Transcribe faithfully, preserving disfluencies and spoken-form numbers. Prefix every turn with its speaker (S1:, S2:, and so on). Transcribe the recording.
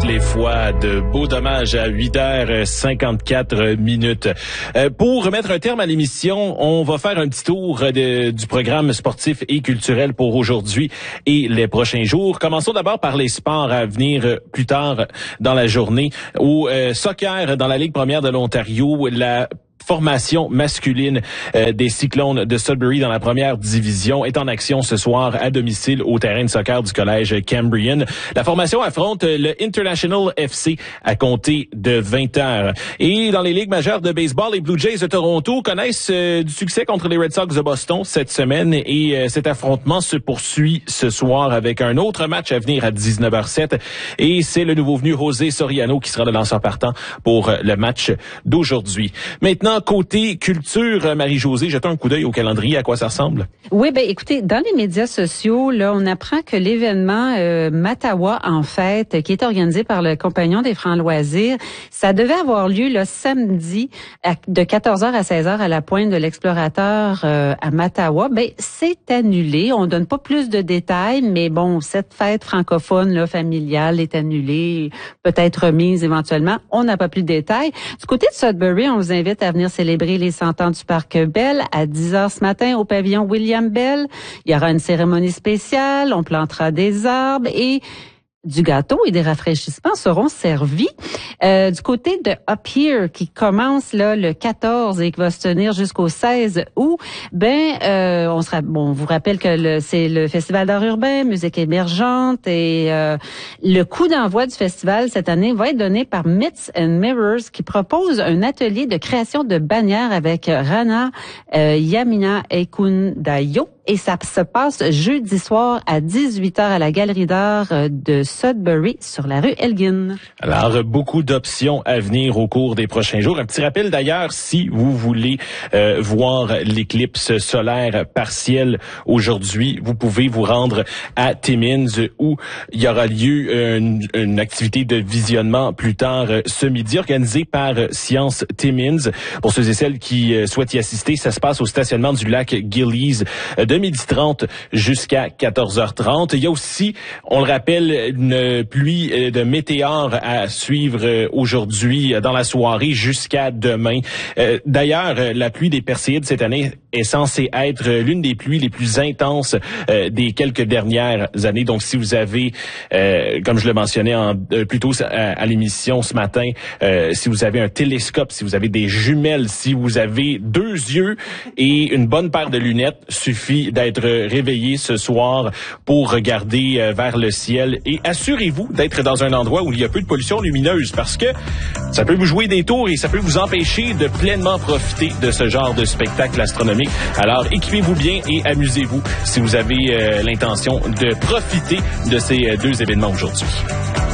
S1: toutes les fois. De beaux dommages à huit heures cinquante-quatre minutes. Euh, pour remettre un terme à l'émission, on va faire un petit tour de, du programme sportif et culturel pour aujourd'hui et les prochains jours. Commençons d'abord par les sports à venir plus tard dans la journée. Au euh, soccer dans la Ligue première de l'Ontario, la formation masculine euh, des Cyclones de Sudbury dans la première division est en action ce soir à domicile au terrain de soccer du collège Cambrian. La formation affronte le International F C à compter de vingt heures. Et dans les ligues majeures de baseball, les Blue Jays de Toronto connaissent euh, du succès contre les Red Sox de Boston cette semaine et euh, cet affrontement se poursuit ce soir avec un autre match à venir à dix-neuf heures sept et c'est le nouveau venu José Soriano qui sera le lanceur partant pour le match d'aujourd'hui. Maintenant, côté culture, Marie-Josée, jetons un coup d'œil au calendrier, à quoi ça ressemble?
S2: Oui, ben écoutez, dans les médias sociaux, là, on apprend que l'événement euh, Matawa en fête, qui est organisé par le Compagnon des Francs Loisirs, ça devait avoir lieu le samedi à, de quatorze heures à seize heures à la pointe de l'Explorateur euh, à Matawa. Ben c'est annulé. On donne pas plus de détails, mais bon, cette fête francophone là, familiale est annulée, peut-être remise éventuellement. On n'a pas plus de détails. Du côté de Sudbury, on vous invite à venir célébrer les cent ans du Parc Bell à dix heures ce matin au pavillon William Bell. Il y aura une cérémonie spéciale, on plantera des arbres et du gâteau et des rafraîchissements seront servis. Euh, du côté de Up Here, qui commence là le quatorze et qui va se tenir jusqu'au seize août, ben euh, on sera bon, on vous rappelle que le, c'est le festival d'art urbain, musique émergente et euh, le coup d'envoi du festival cette année va être donné par Myths and Mirrors qui propose un atelier de création de bannières avec Rana euh, Yamina Ekundayo. Et ça se passe jeudi soir à dix-huit heures à la Galerie d'art de Sudbury sur la rue Elgin.
S1: Alors, beaucoup d'options à venir au cours des prochains jours. Un petit rappel d'ailleurs, si vous voulez euh, voir l'éclipse solaire partielle aujourd'hui, vous pouvez vous rendre à Timmins où il y aura lieu une, une activité de visionnement plus tard ce midi organisée par Science Timmins. Pour ceux et celles qui euh, souhaitent y assister, ça se passe au stationnement du lac Gillies de de midi trente jusqu'à quatorze heures trente. Il y a aussi, on le rappelle, une pluie de météores à suivre aujourd'hui dans la soirée jusqu'à demain. D'ailleurs, la pluie des Perséides cette année est censée être l'une des pluies les plus intenses des quelques dernières années. Donc, si vous avez, comme je le mentionnais en, plus tôt à, à l'émission ce matin, si vous avez un télescope, si vous avez des jumelles, si vous avez deux yeux et une bonne paire de lunettes, suffit d'être réveillé ce soir pour regarder vers le ciel et assurez-vous d'être dans un endroit où il y a peu de pollution lumineuse parce que ça peut vous jouer des tours et ça peut vous empêcher de pleinement profiter de ce genre de spectacle astronomique. Alors équipez-vous bien et amusez-vous si vous avez euh, l'intention de profiter de ces deux événements aujourd'hui.